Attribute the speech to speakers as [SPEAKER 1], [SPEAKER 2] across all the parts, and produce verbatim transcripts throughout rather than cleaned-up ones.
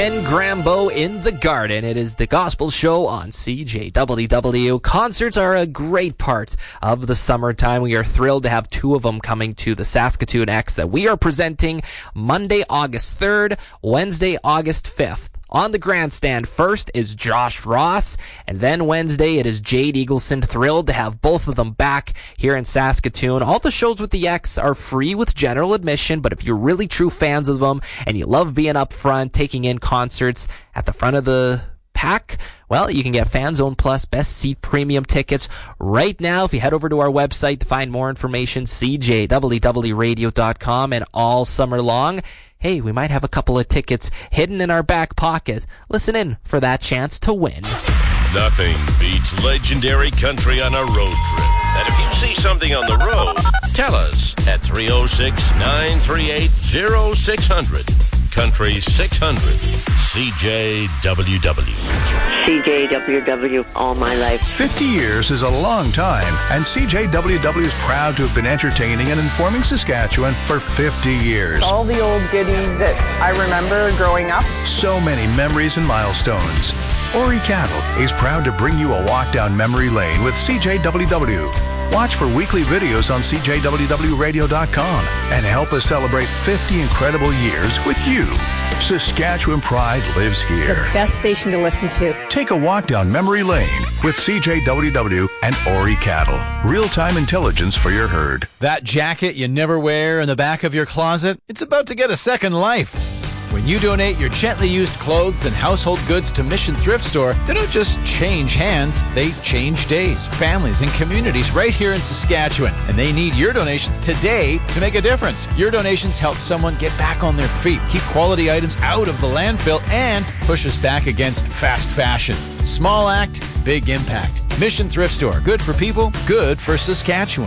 [SPEAKER 1] Ken Grambo in the Garden. It is the Gospel Show on C J W W. Concerts are a great part of the summertime. We are thrilled to have two of them coming to the Saskatoon X that we are presenting Monday, August third, Wednesday, August fifth. On the grandstand, first is Josh Ross, and then Wednesday it is Jade Eagleson. Thrilled to have both of them back here in Saskatoon. All the shows with the X are free with general admission, but if you're really true fans of them and you love being up front, taking in concerts at the front of the pack, well, you can get Fan Zone Plus Best Seat Premium tickets right now. If you head over to our website to find more information, c j w w radio dot com, and all summer long, hey, we might have a couple of tickets hidden in our back pocket. Listen in for that chance to win.
[SPEAKER 2] Nothing beats legendary country on a road trip. And if you see something on the road, tell us at three oh six, nine three eight, oh six hundred. Country six hundred. C J W W.
[SPEAKER 3] C J W W all my life.
[SPEAKER 4] fifty years is a long time, and C J W W is proud to have been entertaining and informing Saskatchewan for fifty years.
[SPEAKER 5] All the old goodies that I remember growing up.
[SPEAKER 4] So many memories and milestones. Ori Cattle is proud to bring you a walk down memory lane with C J W W. Watch for weekly videos on c j w w radio dot com and help us celebrate fifty incredible years with you. Saskatchewan pride lives here.
[SPEAKER 6] The best station to listen to.
[SPEAKER 4] Take a walk down memory lane with C J W W and Ori Cattle. Real-time intelligence for your herd.
[SPEAKER 7] That jacket you never wear in the back of your closet, it's about to get a second life. When you donate your gently used clothes and household goods to Mission Thrift Store, they don't just change hands, they change days, families, and communities right here in Saskatchewan. And they need your donations today to make a difference. Your donations help someone get back on their feet, keep quality items out of the landfill, and push us back against fast fashion. Small act, big impact. Mission Thrift Store. Good for people, good for Saskatchewan.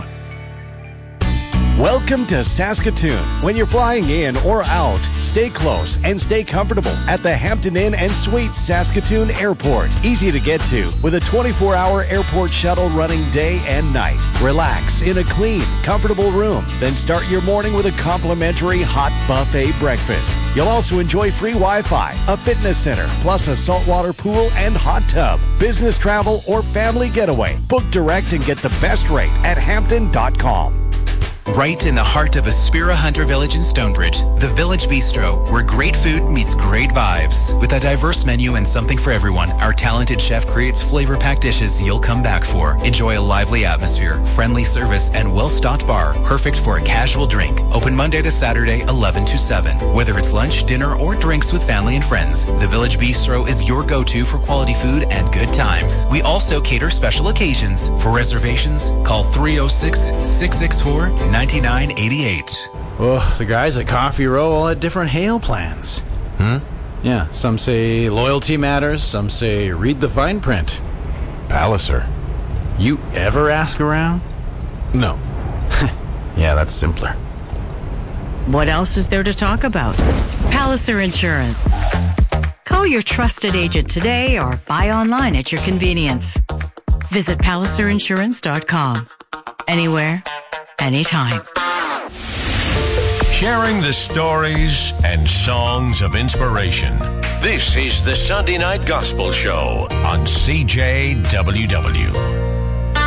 [SPEAKER 8] Welcome to Saskatoon. When you're flying in or out, stay close and stay comfortable at the Hampton Inn and Suites Saskatoon Airport. Easy to get to with a twenty-four hour airport shuttle running day and night. Relax in a clean, comfortable room. Then start your morning with a complimentary hot buffet breakfast. You'll also enjoy free Wi-Fi, a fitness center, plus a saltwater pool and hot tub. Business travel or family getaway. Book direct and get the best rate at hampton dot com.
[SPEAKER 9] Right in the heart of Aspira Hunter Village in Stonebridge, the Village Bistro, where great food meets great vibes. With a diverse menu and something for everyone, our talented chef creates flavor-packed dishes you'll come back for. Enjoy a lively atmosphere, friendly service, and well-stocked bar, perfect for a casual drink. Open Monday to Saturday, eleven to seven. Whether it's lunch, dinner, or drinks with family and friends, the Village Bistro is your go-to for quality food and good times. We also cater special occasions. For reservations, call three oh six, six six four, ninety-nine eighty-eight.
[SPEAKER 7] Oh, the guys at Coffee Row all had different hail plans.
[SPEAKER 10] Hmm?
[SPEAKER 7] Yeah, some say loyalty matters, some say read the fine print.
[SPEAKER 10] Palliser.
[SPEAKER 7] You ever ask around?
[SPEAKER 10] No.
[SPEAKER 7] Yeah, that's simpler.
[SPEAKER 11] What else is there to talk about? Palliser Insurance. Call your trusted agent today or buy online at your convenience. Visit palliser insurance dot com. Anywhere, anytime.
[SPEAKER 2] Sharing the stories and songs of inspiration. This is the Sunday Night Gospel Show on C J W W.